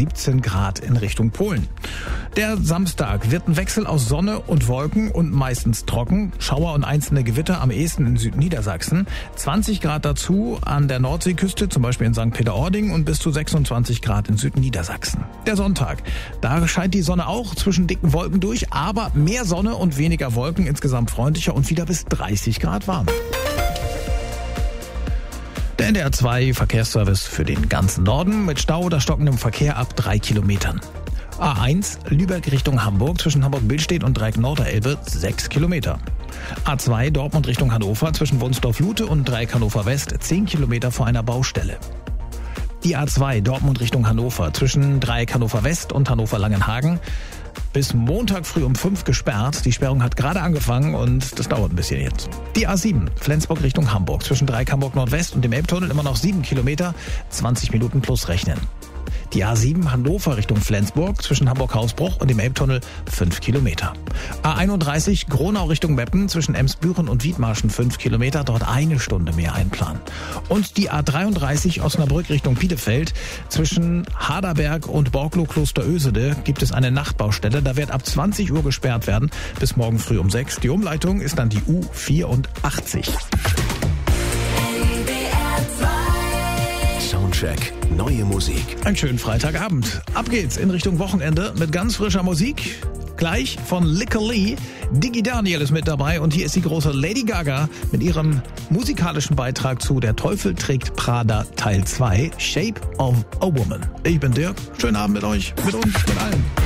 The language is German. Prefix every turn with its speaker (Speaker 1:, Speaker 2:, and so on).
Speaker 1: 17 Grad in Richtung Polen. Der Samstag wird ein Wechsel aus Sonne und Wolken und meistens trocken. Schauer und einzelne Gewitter am ehesten in Südniedersachsen. 20 Grad dazu an der Nordseeküste, zum Beispiel in St. Peter-Ording, und bis zu 26 Grad in Südniedersachsen. Der Sonntag, da scheint die Sonne auch zwischen dicken Wolken durch, aber mehr Sonne und weniger Wolken, insgesamt freundlicher und wieder bis 30 Grad warm. Der NDR 2 Verkehrsservice für den ganzen Norden mit Stau oder stockendem Verkehr ab 3 Kilometern. A1 Lübeck Richtung Hamburg zwischen Hamburg-Billstedt und Dreieck-Norderelbe 6 Kilometer. A2 Dortmund Richtung Hannover zwischen Wunsdorf-Lute und Dreieck Hannover West 10 Kilometer vor einer Baustelle. Die A2 Dortmund Richtung Hannover zwischen Dreieck Hannover West und Hannover Langenhagen bis Montag früh um 5 gesperrt. Die Sperrung hat gerade angefangen und das dauert ein bisschen jetzt. Die A7 Flensburg Richtung Hamburg zwischen Dreieck Hamburg Nordwest und dem Elbtunnel immer noch 7 Kilometer, 20 Minuten plus rechnen. Die A7 Hannover Richtung Flensburg zwischen Hamburg-Hausbruch und dem Elbtunnel 5 Kilometer. A31 Gronau Richtung Meppen zwischen Emsbüren und Wiedmarschen 5 Kilometer, dort 1 Stunde mehr einplanen. Und die A33 Osnabrück Richtung Bielefeld zwischen Haderberg und Borglo-Klosterösede gibt es eine Nachtbaustelle. Da wird ab 20 Uhr gesperrt werden bis morgen früh um 6. Die Umleitung ist dann die U84.
Speaker 2: Soundcheck. Neue Musik.
Speaker 1: Einen schönen Freitagabend. Ab geht's in Richtung Wochenende mit ganz frischer Musik. Gleich von Licker Lee. Diggy Daniel ist mit dabei und hier ist die große Lady Gaga mit ihrem musikalischen Beitrag zu Der Teufel trägt Prada Teil 2, Shape of a Woman. Ich bin Dirk. Schönen Abend mit euch, mit uns, mit allen.